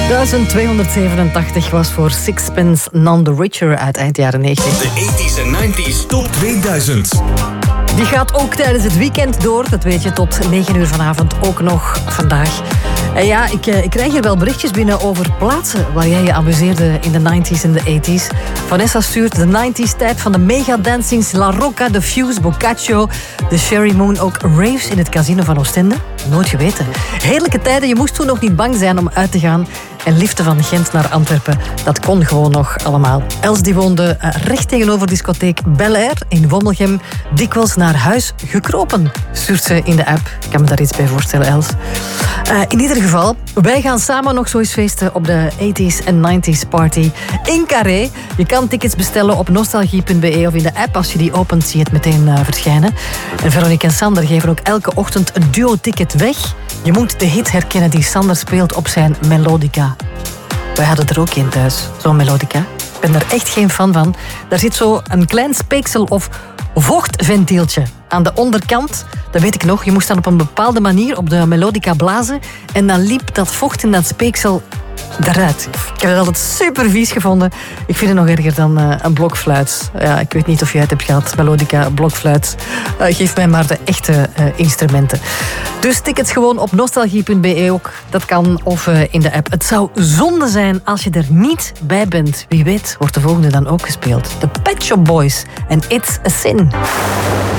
1287 was voor Sixpence None the Richer uit eind jaren 90. De 80s en 90s Top 2000. Die gaat ook tijdens het weekend door. Dat weet je tot 9 uur vanavond ook nog vandaag. En ja, ik krijg hier wel berichtjes binnen over plaatsen waar jij je amuseerde in de 90s en de 80s. Vanessa stuurt de 90s tijd van de megadancings, La Rocca, de Fuse, Boccaccio, de Sherry Moon, ook raves in het casino van Oostende. Nooit geweten. Heerlijke tijden, je moest toen nog niet bang zijn om uit te gaan. En liften van Gent naar Antwerpen, dat kon gewoon nog allemaal. Els die woonde recht tegenover discotheek Bel Air in Wommelgem. Dikwijls naar huis gekropen, stuurt ze in de app. Ik kan me daar iets bij voorstellen, Els. In ieder geval, wij gaan samen nog zo eens feesten op de 80s en 90s party in Carré. Je kan tickets bestellen op nostalgie.be of in de app. Als je die opent, zie je het meteen verschijnen. En Veronique en Sander geven ook elke ochtend een duo-ticket weg. Je moet de hit herkennen die Sander speelt op zijn melodica. Wij hadden er ook in thuis, zo'n melodica. Ik ben er echt geen fan van. Daar zit zo een klein speeksel of vochtventieltje aan de onderkant. Dat weet ik nog. Je moest dan op een bepaalde manier op de melodica blazen. En dan liep dat vocht in dat speeksel eruit. Ik heb het altijd super vies gevonden. Ik vind het nog erger dan een blokfluit. Ja, ik weet niet of jij het hebt gehad. Melodica, blokfluit. Geef mij maar de echte instrumenten. Dus tickets gewoon op nostalgie.be ook. Dat kan. Of in de app. Het zou zonde zijn als je er niet bij bent. Wie weet wordt de volgende dan ook gespeeld. De Pet Shop Boys en It's a Sin.